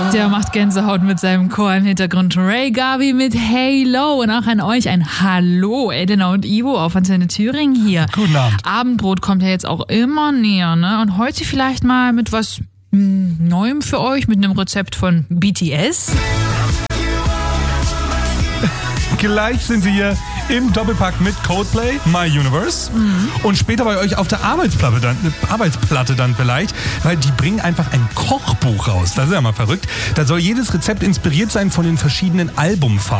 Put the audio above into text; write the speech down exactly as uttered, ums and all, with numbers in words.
Der macht Gänsehaut mit seinem Chor im Hintergrund. Ray Garvey mit Halo. Und auch an euch ein Hallo, Edina und Ivo auf Antenne Thüringen hier. Guten Abend. Abendbrot kommt ja jetzt auch immer näher, ne? Und heute vielleicht mal mit was mh, Neuem für euch, mit einem Rezept von B T S. Gleich sind wir hier im Doppelpack mit Coldplay, My Universe. Mhm. Und später bei euch auf der Arbeitsplatte dann, Arbeitsplatte dann vielleicht, weil die bringen einfach ein Kochbuch raus. Das ist ja mal verrückt. Da soll jedes Rezept inspiriert sein von den verschiedenen Albumfarben.